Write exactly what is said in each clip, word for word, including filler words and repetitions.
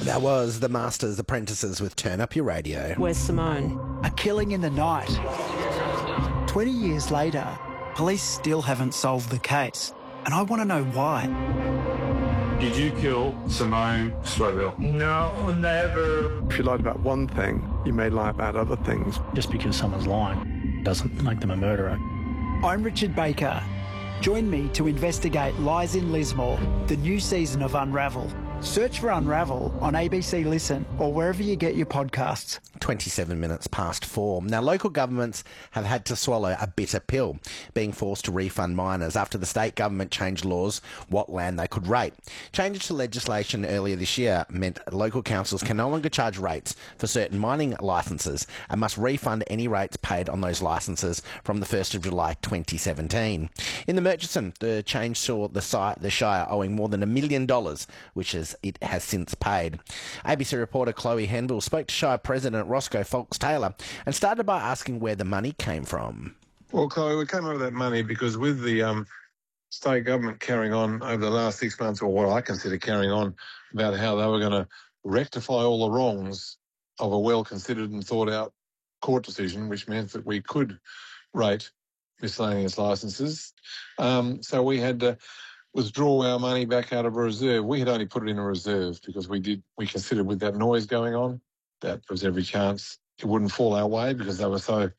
That was The Master's Apprentices with Turn Up Your Radio. Where's Simone? A killing in the night. twenty years later, police still haven't solved the case, and I want to know why. Did you kill Simone Slowell? No, never. If you lied about one thing, you may lie about other things. Just because someone's lying doesn't make them a murderer. I'm Richard Baker. Join me to investigate Lies in Lismore, the new season of Unravel. Search for Unravel on A B C Listen or wherever you get your podcasts. twenty-seven minutes past four. Now, local governments have had to swallow a bitter pill, being forced to refund miners after the state government changed laws what land they could rate. Changes to legislation earlier this year meant local councils can no longer charge rates for certain mining licences and must refund any rates paid on those licences from the first of July twenty seventeen. In the Murchison, the change saw the, site, the Shire owing more than a million dollars, which is it has since paid. A B C reporter Chloe Henville spoke to Shire President Roscoe Fox-Taylor and started by asking where the money came from. Well, Chloe, we came up with that money because with the um, state government carrying on over the last six months, or what I consider carrying on, about how they were going to rectify all the wrongs of a well-considered and thought-out court decision, which meant that we could rate miscellaneous licences. Um, so we had to withdraw our money back out of a reserve. We had only put it in a reserve because we did. We considered with that noise going on, that there was every chance it wouldn't fall our way because they were so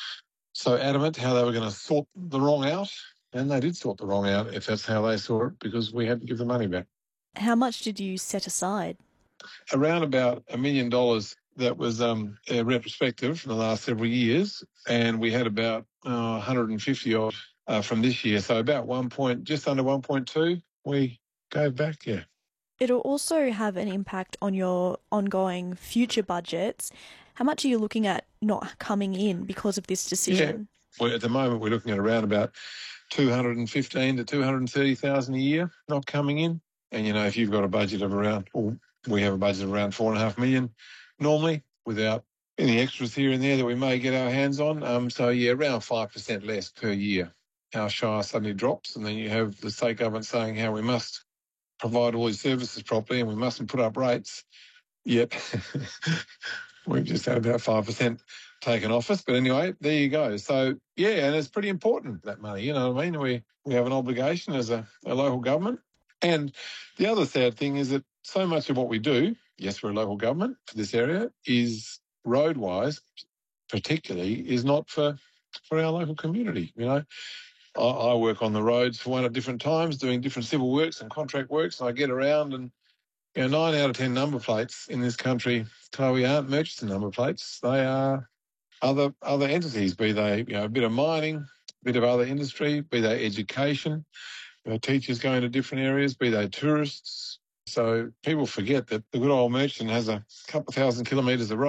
so adamant how they were going to sort the wrong out, and they did sort the wrong out if that's how they saw it, because we had to give the money back. How much did you set aside? Around about a million dollars. That was um, a retrospective from the last several years, and we had about uh, one hundred fifty odd uh, from this year. So about one point, just under one point two, we gave back. Yeah. It'll also have an impact on your ongoing future budgets. How much are you looking at not coming in because of this decision? Yeah. Well, at the moment, we're looking at around about two hundred fifteen to two hundred thirty thousand a year not coming in. And you know, if you've got a budget of around, well, we have a budget of around four and a half million. Normally, without any extras here and there that we may get our hands on. Um, so, yeah, around five percent less per year. Our Shire suddenly drops, and then you have the state government saying how we must provide all these services properly and we mustn't put up rates. Yep, we've just had about five percent taken off us. But anyway, there you go. So, yeah, and it's pretty important, that money, you know what I mean? We, we have an obligation as a, a local government. And the other sad thing is that so much of what we do, yes, we're a local government for this area, is road-wise, particularly, is not for, for our local community, you know. I, I work on the roads for one at different times, doing different civil works and contract works, and I get around and, you know, nine out of ten number plates in this country, Chloe, aren't Murchison number plates. They are other other entities, be they, you know, a bit of mining, a bit of other industry, be they education, you know, teachers going to different areas, be they tourists. So people forget that the good old Murchison has a couple of thousand kilometres of road.